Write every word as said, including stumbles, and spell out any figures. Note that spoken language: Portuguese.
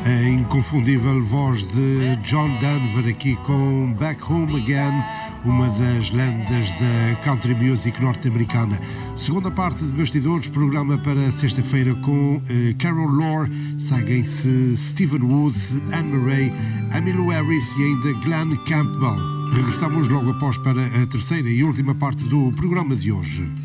A inconfundível voz de John Denver aqui com Back Home Again, uma das lendas da country music norte-americana. Segunda parte de Bastidores, programa para sexta-feira com uh, Carol Lore, seguem-se Stephen Wood, Anne Murray, Emmylou Harris e ainda Glenn Campbell. Regressamos logo após para a terceira e última parte do programa de hoje.